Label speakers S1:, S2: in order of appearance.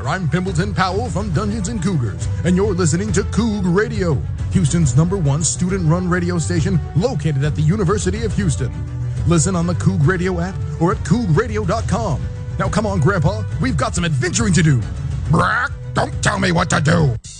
S1: there, I'm Pimbleton Powell from Dungeons & Cougars, and you're listening to Coug Radio, Houston's #1 student-run radio station located at the University of Houston. Listen on the Coug Radio app or at cougradio.com. Now come on, Grandpa, we've got some adventuring to do.
S2: Brock, don't tell me what to do.